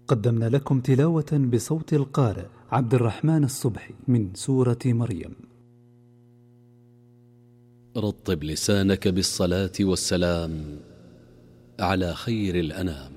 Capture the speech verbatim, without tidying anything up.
قدمنا لكم تلاوة بصوت القارئ عبد الرحمن الصبحي من سورة مريم. رطب لسانك بالصلاة والسلام على خير الأنام.